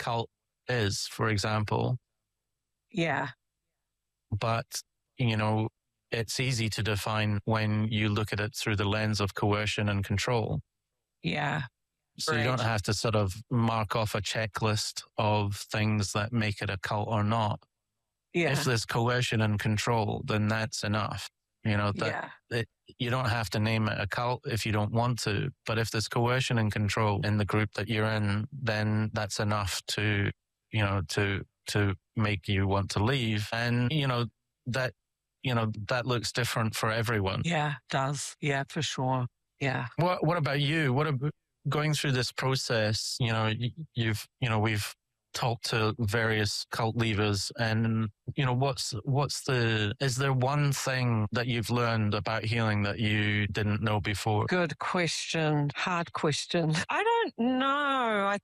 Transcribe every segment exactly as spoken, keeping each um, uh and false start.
cult is, for example. Yeah. But, you know, it's easy to define when you look at it through the lens of coercion and control. Yeah. So Right. you don't have to sort of mark off a checklist of things that make it a cult or not. Yeah. If there's coercion and control, then that's enough. You know, that yeah. it, you don't have to name it a cult if you don't want to. But if there's coercion and control in the group that you're in, then that's enough to, you know, to, to make you want to leave. And, you know, that, you know, that looks different for everyone. Yeah, it does. Yeah, for sure. Yeah. What, what about you? What about going through this process? You know, you've, you know, we've talked to various cult leavers, and, you know, what's, what's the, is there one thing that you've learned about healing that you didn't know before? Good question. Hard question. I don't know. I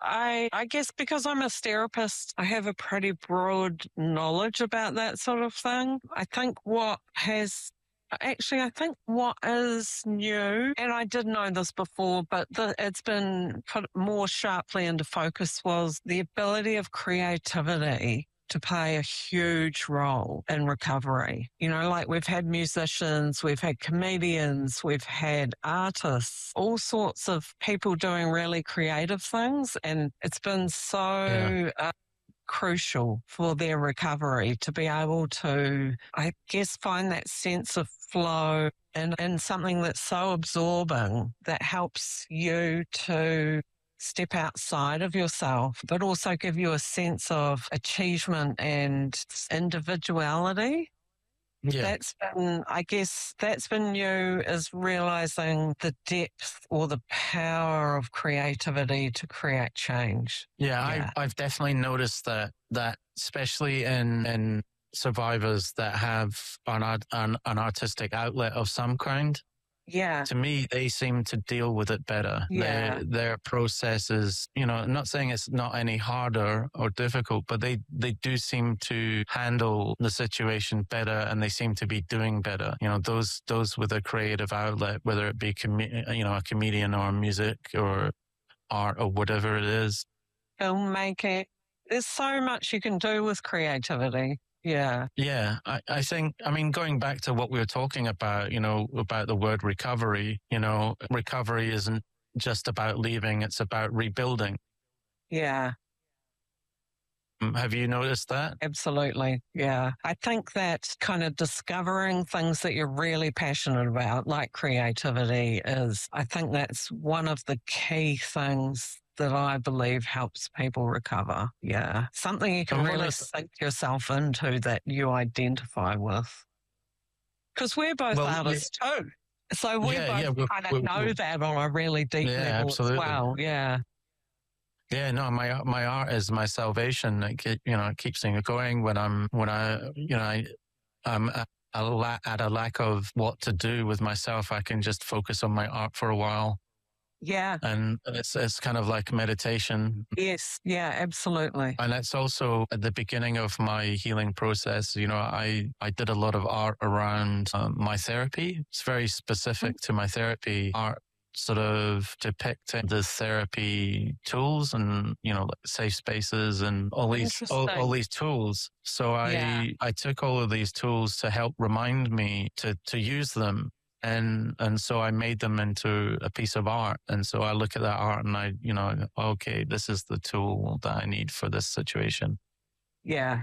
I I guess because I'm a therapist, I have a pretty broad knowledge about that sort of thing. I think what has Actually, I think what is new, and I did know this before, but the, it's been put more sharply into focus, was the ability of creativity to play a huge role in recovery. You know, like we've had musicians, we've had comedians, we've had artists, all sorts of people doing really creative things. And it's been so yeah. uh, crucial for their recovery to be able to, I guess, find that sense of flow and, and something that's so absorbing that helps you to step outside of yourself, but also give you a sense of achievement and individuality. Yeah. That's been, I guess, that's been new, is realizing the depth or the power of creativity to create change. Yeah, yeah. I, I've definitely noticed that, that especially in, in survivors that have an, an, an artistic outlet of some kind. Yeah. To me, they seem to deal with it better. Yeah. Their, their process is, you know, I'm not saying it's not any harder or difficult, but they, they do seem to handle the situation better, and they seem to be doing better. You know, those, those with a creative outlet, whether it be, com- you know, a comedian or music or art or whatever it is. Filmmaking. There's so much you can do with creativity. Yeah. Yeah. I, I think, I mean, going back to what we were talking about, you know, about the word recovery, you know, recovery isn't just about leaving, it's about rebuilding. Yeah. Have you noticed that? Absolutely. Yeah. I think that kind of discovering things that you're really passionate about, like creativity, is, I think that's one of the key things that I believe helps people recover. Yeah. Something you can really sink yourself into that you identify with. Because we're both well, artists yeah. too. So we yeah, both yeah, kind of know that on a really deep yeah, level absolutely. as well. Yeah. Yeah, no, my my art is my salvation. It, you know, it keeps me going when I'm when I you know I I'm at a, la- at a lack of what to do with myself. I can just focus on my art for a while. Yeah. And it's it's kind of like meditation. Yes. Yeah, absolutely. And it's also at the beginning of my healing process. You know, I, I did a lot of art around um, my therapy. It's very specific mm-hmm. to my therapy. Art sort of depicting the therapy tools and, you know, safe spaces and all these all, all these tools. So I yeah. I took all of these tools to help remind me to to use them. And, and so I made them into a piece of art. And so I look at that art and I, you know, okay, this is the tool that I need for this situation. Yeah.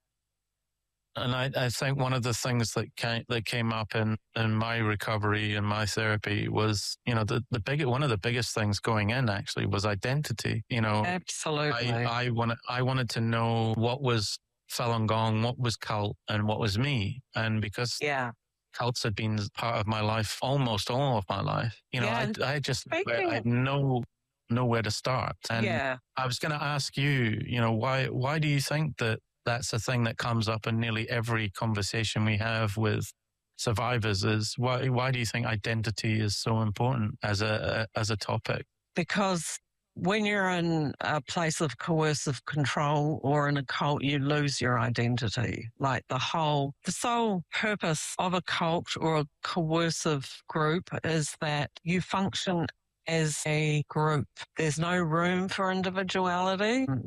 And I, I think one of the things that came, that came up in, in my recovery and my therapy was, you know, the, the big, one of the biggest things going in actually was identity. You know, absolutely. I, I wanted, I wanted to know what was Falun Gong, what was cult, and what was me. And because yeah. cults had been part of my life, almost all of my life. You know, yeah, I, I just, I had no, know where to start. And yeah. I was going to ask you, you know, why, why do you think that that's a thing that comes up in nearly every conversation we have with survivors? Is why, why do you think identity is so important as a, as a topic? Because when you're in a place of coercive control or in a cult, you lose your identity. Like the whole, the sole purpose of a cult or a coercive group is that you function as a group. There's no room for individuality.